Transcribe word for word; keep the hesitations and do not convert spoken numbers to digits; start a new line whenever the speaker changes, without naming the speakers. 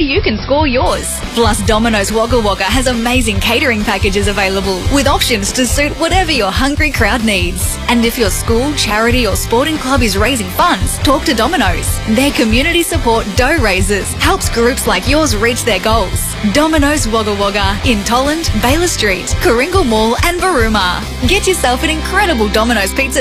you can score yours. Plus, Domino's Wagga Wagga has amazing catering packages available with options to suit whatever your hungry crowd needs. And if your school, charity or sporting club is raising funds, talk to Domino's. Their community support dough raisers helps groups like yours reach their goals. Domino's Wagga Wagga in Tolland, Baylor Street, Coringal Mall and Baruma. Get yourself an incredible Domino's pizza